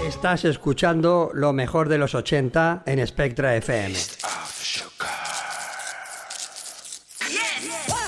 Estás escuchando lo mejor de los 80 en Spectra FM. Yes.